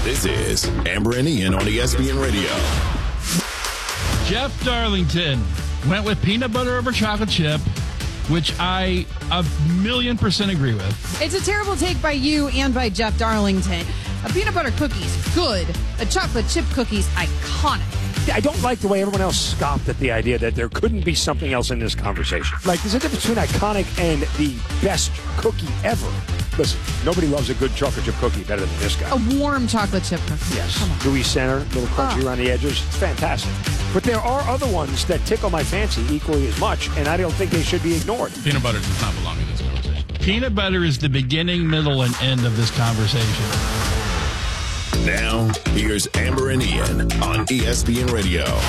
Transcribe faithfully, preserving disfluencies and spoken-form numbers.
This is Amber and Ian on E S P N Radio. Jeff Darlington went with peanut butter over chocolate chip, which I a million percent agree with. It's a terrible take by you and by Jeff Darlington. A peanut butter cookie's good. A chocolate chip cookie's iconic. I don't like the way everyone else scoffed at the idea that there couldn't be something else in this conversation. Like, there's a difference between iconic and the best cookie ever. Listen, nobody loves a good chocolate chip cookie better than this guy. A warm chocolate chip cookie. Yes. Come on. Gooey center, little crunchy Oh. around the edges. It's fantastic. But there are other ones that tickle my fancy equally as much, and I don't think they should be ignored. Peanut butter does not belong in this conversation. Peanut butter is the beginning, middle, and end of this conversation. Now, here's Amber and Ian on E S P N Radio.